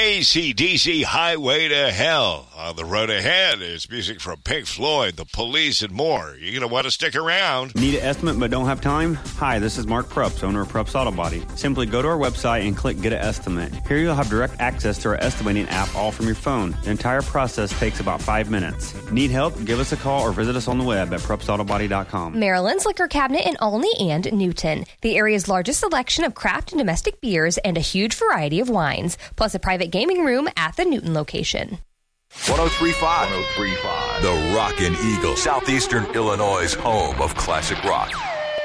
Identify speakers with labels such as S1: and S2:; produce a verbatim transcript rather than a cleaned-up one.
S1: A C D C Highway to Hell. On the road ahead is music from Pink Floyd, The Police, and more. You're going to want to stick around.
S2: Need an estimate but don't have time? Hi, this is Mark Prups, owner of Prups Auto Body. Simply go to our website and click Get an Estimate. Here you'll have direct access to our estimating app all from your phone. The entire process takes about five minutes. Need help? Give us a call or visit us on the web at prups auto body dot com.
S3: Maryland's Liquor Cabinet in Olney and Newton. The area's largest selection of craft and domestic beers and a huge variety of wines, plus a private gaming room at the Newton location.
S4: one oh three point five. one oh three point five. The Rockin' Eagle, Southeastern Illinois' home of classic rock.